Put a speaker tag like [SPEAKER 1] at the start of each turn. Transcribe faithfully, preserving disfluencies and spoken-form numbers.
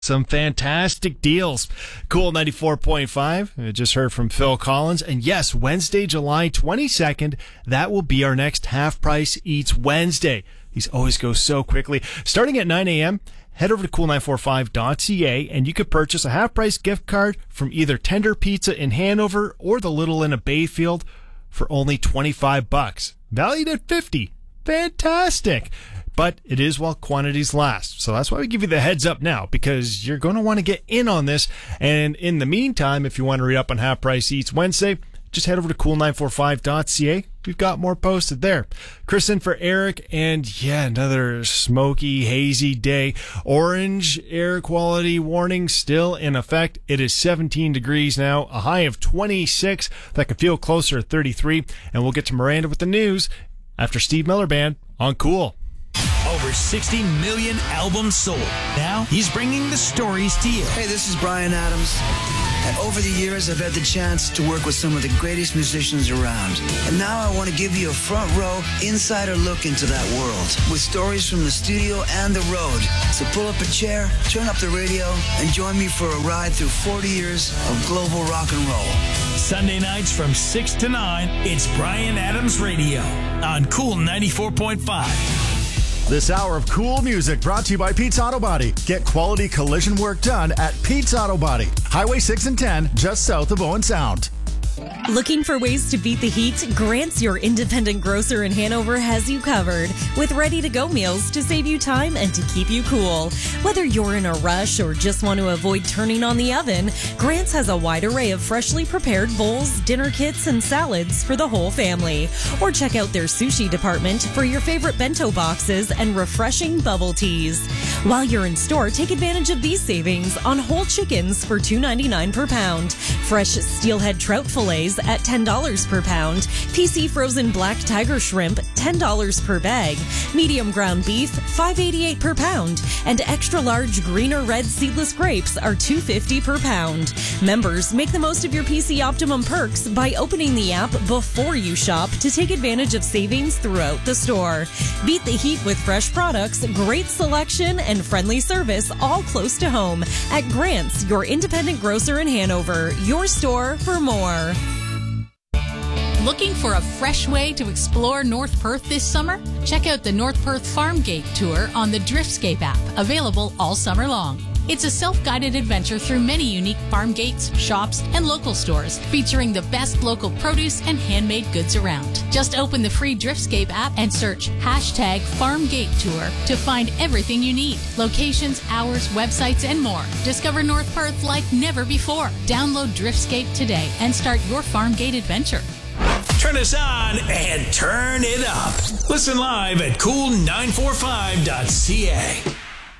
[SPEAKER 1] Some fantastic deals. Cool ninety-four point five. I just heard from Phil Collins. And yes, Wednesday, July twenty-second, that will be our next Half Price Eats Wednesday. These always go so quickly. Starting at nine a.m., head over to cool nine four five dot c a and you could purchase a half price gift card from either Tender Pizza in Hanover or the Little Inn of Bayfield for only twenty-five bucks. Valued at fifty. Fantastic. But it is while quantities last. So that's why we give you the heads up now, because you're going to want to get in on this. And in the meantime, if you want to read up on Half Price Eats Wednesday, just head over to cool nine four five dot c a. We've got more posted there. Chris in for Eric, and yeah, another smoky, hazy day. Orange air quality warning still in effect. It is seventeen degrees now, a high of twenty-six. That could feel closer at thirty-three. And we'll get to Miranda with the news after Steve Miller Band on Cool.
[SPEAKER 2] Over sixty million albums sold. Now he's bringing the stories to you.
[SPEAKER 3] Hey, this is Bryan Adams. And over the years, I've had the chance to work with some of the greatest musicians around. And now I want to give you a front row, insider look into that world with stories from the studio and the road. So pull up a chair, turn up the radio, and join me for a ride through forty years of global rock and roll.
[SPEAKER 2] Sunday nights from six to nine, it's Bryan Adams Radio on Cool ninety-four point five.
[SPEAKER 4] This hour of cool music brought to you by Pete's Auto Body. Get quality collision work done at Pete's Auto Body. Highway six and ten, just south of Owen Sound.
[SPEAKER 5] Looking for ways to beat the heat? Grant's, your independent grocer in Hanover, has you covered with ready-to-go meals to save you time and to keep you cool. Whether you're in a rush or just want to avoid turning on the oven, Grant's has a wide array of freshly prepared bowls, dinner kits, and salads for the whole family. Or check out their sushi department for your favorite bento boxes and refreshing bubble teas. While you're in store, take advantage of these savings on whole chickens for two ninety-nine per pound, fresh steelhead trout fillets at ten dollars per pound, P C frozen black tiger shrimp ten dollars per bag, medium ground beef five eighty-eight per pound, and extra large green or red seedless grapes are two fifty per pound. Members, make the most of your P C Optimum perks by opening the app before you shop to take advantage of savings throughout the store. Beat the heat with fresh products, great selection, and friendly service all close to home at Grant's, your independent grocer in Hanover. Your store for more.
[SPEAKER 6] Looking for a fresh way to explore North Perth this summer? Check out the North Perth Farm Gate Tour on the Driftscape app, available all summer long. It's a self-guided adventure through many unique farm gates, shops, and local stores, featuring the best local produce and handmade goods around. Just open the free Driftscape app and search hashtag Farm Gate Tour to find everything you need. Locations, hours, websites, and more. Discover North Perth like never before. Download Driftscape today and start your farm gate adventure.
[SPEAKER 2] Turn us on and turn it up. Listen live at cool nine four five dot c a.